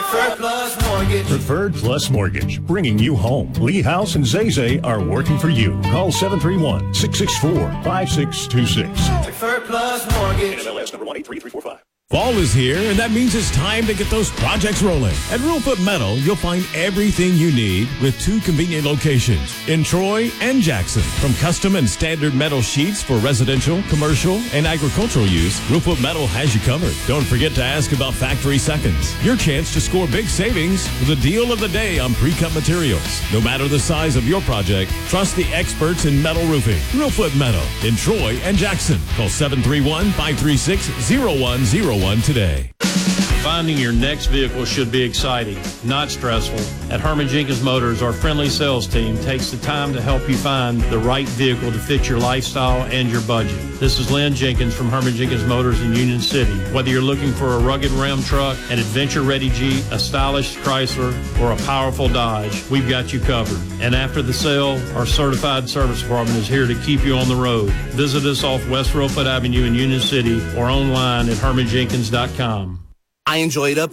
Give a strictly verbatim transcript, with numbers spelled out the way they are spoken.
Preferred Plus Mortgage. Preferred Plus Mortgage, bringing you home. Lee House and Zay Zay are working for you. Call seven three one, six six four, five six two six. Preferred Plus Mortgage. N M L S number one eight three three four five. Fall is here, and that means it's time to get those projects rolling. At Reelfoot Metal, you'll find everything you need with two convenient locations in Troy and Jackson. From custom and standard metal sheets for residential, commercial, and agricultural use, Reelfoot Metal has you covered. Don't forget to ask about factory seconds. Your chance to score big savings with a deal of the day on pre-cut materials. No matter the size of your project, trust the experts in metal roofing. Reelfoot Metal in Troy and Jackson. Call seven three one, five three six, zero one zero one today. Finding your next vehicle should be exciting, not stressful. At Herman Jenkins Motors, our friendly sales team takes the time to help you find the right vehicle to fit your lifestyle and your budget. This is Lynn Jenkins from Herman Jenkins Motors in Union City. Whether you're looking for a rugged Ram truck, an adventure-ready Jeep, a stylish Chrysler, or a powerful Dodge, we've got you covered. And after the sale, our certified service department is here to keep you on the road. Visit us off West Reelfoot Avenue in Union City or online at herman jenkins dot com. I enjoyed a